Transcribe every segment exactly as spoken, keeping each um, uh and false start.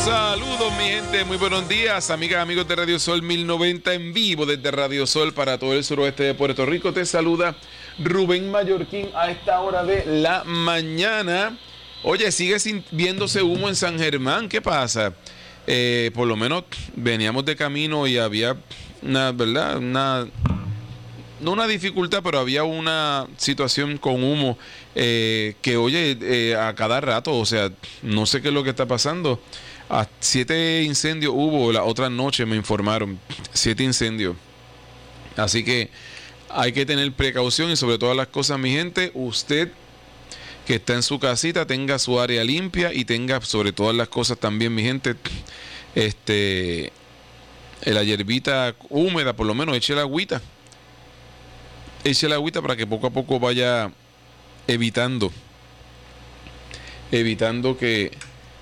Saludos mi gente, muy buenos días, amigas, amigos de Radio Sol mil noventa en vivo desde Radio Sol para todo el suroeste de Puerto Rico. Te saluda Rubén Mallorquín a esta hora de la mañana. Oye, sigue sin, viéndose humo en San Germán, ¿qué pasa? Eh, por lo menos veníamos de camino y había una, ¿verdad? Una, no una dificultad, pero había una situación con humo eh, que, oye, eh, a cada rato, o sea, no sé qué es lo que está pasando. A siete incendios hubo la otra noche, me informaron. Siete incendios. Así que hay que tener precaución y sobre todas las cosas, mi gente, usted que está en su casita tenga su área limpia y tenga sobre todas las cosas también, mi gente, este, la hierbita húmeda, por lo menos eche la agüita. Eche la agüita para que poco a poco vaya evitando, evitando que...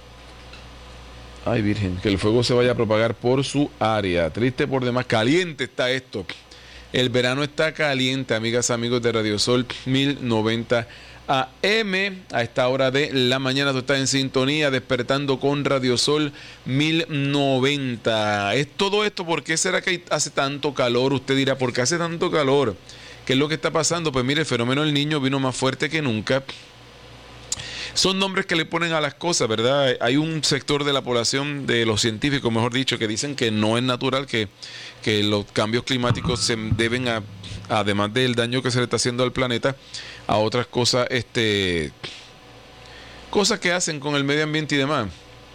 Ay, virgen, que el fuego se vaya a propagar por su área. Triste por demás, caliente está esto. El verano está caliente, amigas, amigos de Radio Sol mil noventa A M. A esta hora de la mañana tú estás en sintonía, despertando con Radio Sol mil noventa. Es todo esto, ¿por qué será que hace tanto calor? Usted dirá, ¿por qué hace tanto calor? ¿Qué es lo que está pasando? Pues mire, el fenómeno del Niño vino más fuerte que nunca. Son nombres que le ponen a las cosas, ¿verdad? Hay un sector de la población, de los científicos, mejor dicho, que dicen que no es natural, que, que los cambios climáticos se deben a, además del daño que se le está haciendo al planeta, a otras cosas, este, cosas que hacen con el medio ambiente y demás.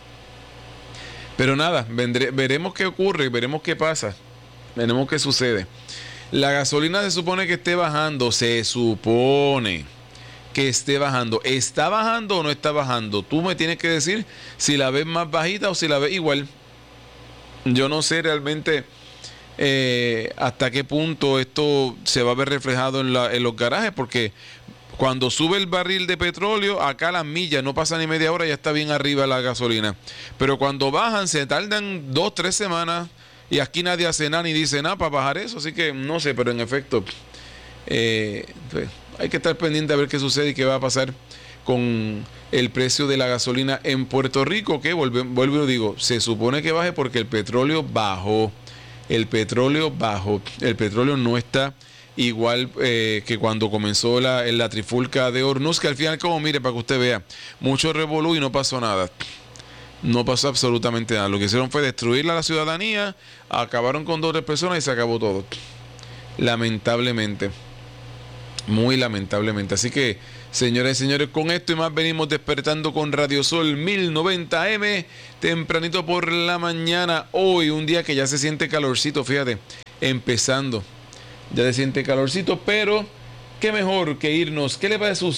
Pero nada, vendré, veremos qué ocurre, veremos qué pasa, veremos qué sucede. La gasolina se supone que esté bajando, se supone que esté bajando. ¿Está bajando o no está bajando? Tú me tienes que decir si la ves más bajita o si la ves igual. Yo no sé realmente eh, hasta qué punto esto se va a ver reflejado en, la, en los garajes, porque cuando sube el barril de petróleo, acá las millas, no pasa ni media hora, ya está bien arriba la gasolina. Pero cuando bajan, se tardan dos, tres semanas y aquí nadie hace nada ni dice nada para bajar eso. Así que no sé, pero en efecto... Eh, pues, hay que estar pendiente a ver qué sucede y qué va a pasar con el precio de la gasolina en Puerto Rico, que vuelvo, vuelvo y lo digo, se supone que baje porque el petróleo bajó, el petróleo bajó, el petróleo no está igual eh, que cuando comenzó la, la trifulca de Hormuz, que al final, como mire, para que usted vea, mucho revolú y no pasó nada. No pasó absolutamente nada. Lo que hicieron fue destruir a la ciudadanía, acabaron con dos o tres personas y se acabó todo. Lamentablemente. Muy lamentablemente. Así que, señoras y señores, con esto y más venimos despertando con Radio Sol mil noventa A M, tempranito por la mañana. Hoy, un día que ya se siente calorcito, fíjate, empezando. Ya se siente calorcito, pero qué mejor que irnos. ¿Qué le parece a